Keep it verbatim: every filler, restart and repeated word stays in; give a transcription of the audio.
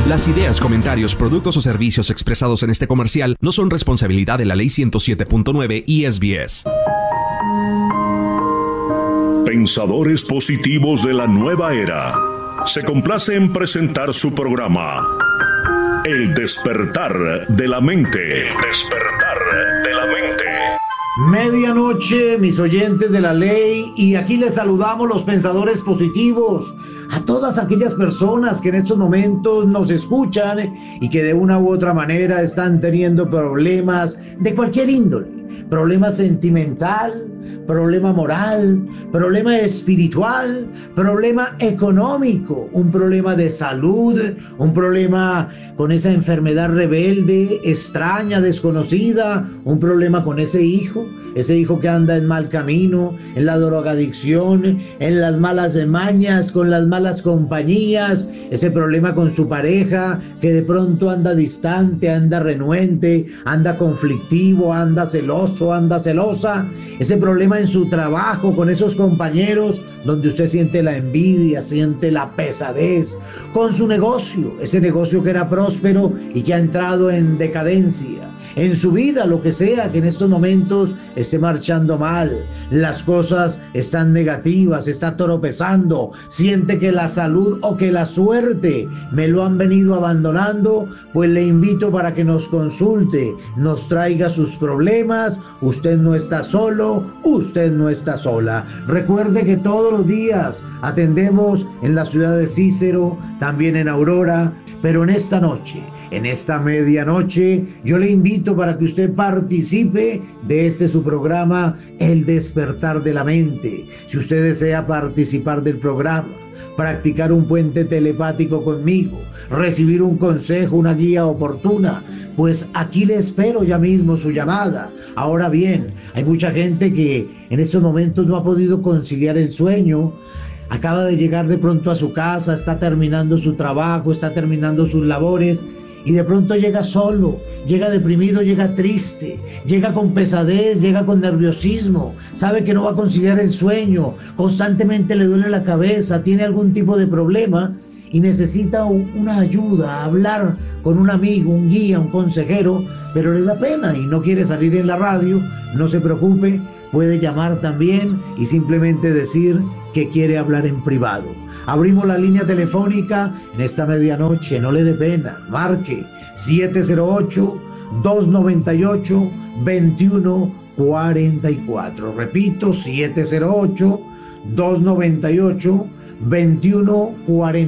Las ideas, comentarios, productos o servicios expresados en este comercial no son responsabilidad de la Ley ciento siete punto nueve y S B S. Pensadores positivos de la nueva era. Se complace en presentar su programa El despertar de la mente. El despertar de la mente. Medianoche, mis oyentes de la ley, y aquí les saludamos los pensadores positivos, a todas aquellas personas que en estos momentos nos escuchan y que de una u otra manera están teniendo problemas de cualquier índole, problema sentimental, problema moral, problema espiritual, problema económico, un problema de salud, un problema con esa enfermedad rebelde, extraña, desconocida, un problema con ese hijo, ese hijo que anda en mal camino, en la drogadicción, en las malas mañas, con las malas compañías, ese problema con su pareja que de pronto anda distante, anda renuente, anda conflictivo, anda celoso, anda celosa, ese problema en su trabajo con esos compañeros donde usted siente la envidia, siente la pesadez, con su negocio, ese negocio que era próspero y que ha entrado en decadencia, en su vida, lo que sea que en estos momentos esté marchando mal, las cosas están negativas, está tropezando, siente que la salud o que la suerte me lo han venido abandonando, pues le invito para que nos consulte, nos traiga sus problemas. Usted no está solo, usted no está sola. Recuerde que todos los días atendemos en la ciudad de Cícero, también en Aurora, pero en esta noche, en esta medianoche, yo le invito para que usted participe de este su programa, El Despertar de la Mente. Si usted desea participar del programa, practicar un puente telepático conmigo, recibir un consejo, una guía oportuna, pues aquí le espero ya mismo su llamada. Ahora bien, hay mucha gente que en estos momentos no ha podido conciliar el sueño, acaba de llegar de pronto a su casa, está terminando su trabajo, está terminando sus labores, y de pronto llega solo, llega deprimido, llega triste, llega con pesadez, llega con nerviosismo, sabe que no va a conciliar el sueño, constantemente le duele la cabeza, tiene algún tipo de problema y necesita una ayuda, hablar con un amigo, un guía, un consejero, pero le da pena y no quiere salir en la radio. No se preocupe, puede llamar también y simplemente decir que quiere hablar en privado. Abrimos la línea telefónica en esta medianoche, no le dé pena, marque siete cero ocho, dos nueve ocho, dos uno cuatro cuatro. Repito, siete cero ocho, dos nueve ocho, dos uno cuatro cuatro.